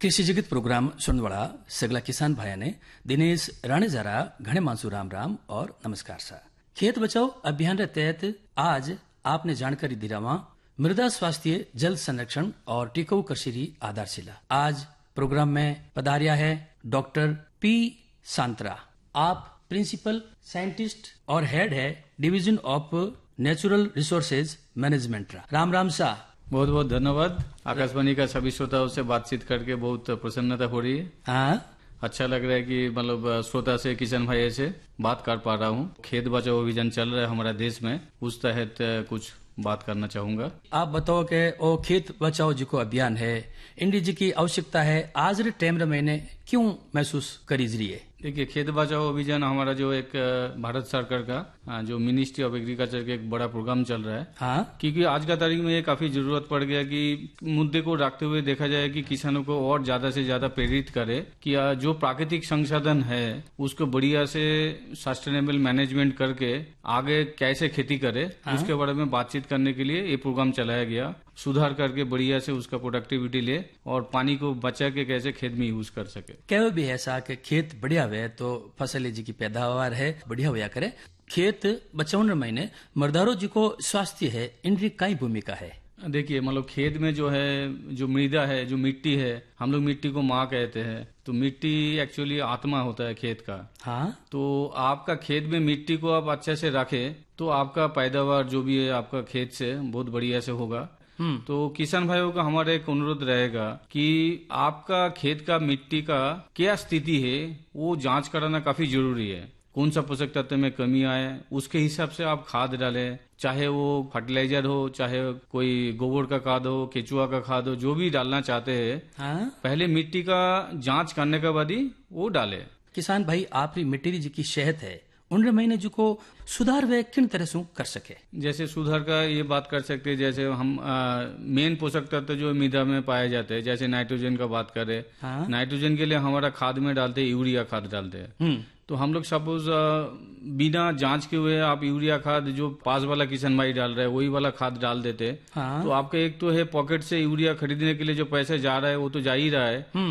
कृषि जगत प्रोग्राम सुनने वाला सगला किसान भाई ने दिनेश राणे जरा घने मानसू राम राम और नमस्कार सा। खेत बचाओ अभियान के तहत आज आपने जानकारी दिलावा मृदा स्वास्थ्य, जल संरक्षण और टिकाऊ कृषि की आधारशिला। आज प्रोग्राम में पधारिया है डॉक्टर पी सांतरा। आप प्रिंसिपल साइंटिस्ट और हेड है division of natural resources management. Ram Ram सा। बहुत बहुत धन्यवाद। आकाशवाणी का सभी श्रोताओं से बातचीत करके बहुत प्रसन्नता हो रही है। हाँ, अच्छा लग रहा है कि मतलब श्रोता से, किसान भाई से बात कर पा रहा हूँ। खेत बचाओ अभियान चल रहा है हमारा देश में, उस तहत कुछ बात करना चाहूंगा। आप बताओ कि वो खेत बचाओ जो अभियान है इंडी जी की आवश्यकता है आज रे टाइम मैंने क्यों महसूस करी जरी है? देखिए, खेत बचाओ अभियान हमारा जो एक भारत सरकार का जो मिनिस्ट्री ऑफ एग्रीकल्चर का एक बड़ा प्रोग्राम चल रहा है। हाँ, क्योंकि आज का तारीख में ये काफी जरूरत पड़ गया कि मुद्दे को रखते हुए देखा जाए कि किसानों को और ज्यादा से ज्यादा प्रेरित करे कि जो प्राकृतिक संसाधन है उसको बढ़िया से सस्टेनेबल मैनेजमेंट करके आगे कैसे खेती करे। हाँ? उसके बारे में बातचीत करने के लिए ये प्रोग्राम चलाया गया। सुधार करके बढ़िया से उसका प्रोडक्टिविटी ले और पानी को बचा के कैसे खेत में यूज कर सके। क्या भी ऐसा कि खेत बढ़िया हुए तो फसल जी की पैदावार है बढ़िया हुआ करे। खेत बचाने महीने मर्दारों जी को स्वास्थ्य है इनकी कई भूमिका है। देखिए, मतलब खेत में जो है, जो मृदा है, जो मिट्टी है, हम लोग मिट्टी को माँ कहते हैं। तो मिट्टी एक्चुअली आत्मा होता है खेत का। हाँ, तो आपका खेत में मिट्टी को आप अच्छे से रखें तो आपका पैदावार जो भी है आपका खेत से बहुत बढ़िया से होगा। तो किसान भाइयों का हमारा एक अनुरोध रहेगा कि आपका खेत का मिट्टी का क्या स्थिति है वो जांच कराना काफी जरूरी है। कौन सा पोषक तत्व में कमी आए उसके हिसाब से आप खाद डालें, चाहे वो फर्टिलाइजर हो, चाहे कोई गोबर का खाद हो, केचुआ का खाद हो, जो भी डालना चाहते हैं। हाँ? पहले मिट्टी का जांच करने के बाद ही वो डाले। किसान भाई आपकी मिट्टी जी की सेहत है उन महीने जो को सुधार वे किन तरह से कर सके? जैसे सुधार का ये बात कर सकते हैं, जैसे हम मेन पोषक तत्व जो मृदा में पाए जाते हैं, जैसे नाइट्रोजन का बात करें। हाँ? नाइट्रोजन के लिए हमारा खाद में डालते हैं, यूरिया खाद डालते हैं। तो हम लोग सपोज बिना जांच के हुए आप यूरिया खाद जो पास वाला किसान भाई डाल रहा है वही वाला खाद डाल देते। हाँ? तो आपका एक तो है पॉकेट से यूरिया खरीदने के लिए जो पैसे जा रहा है वो तो जा ही रहा है।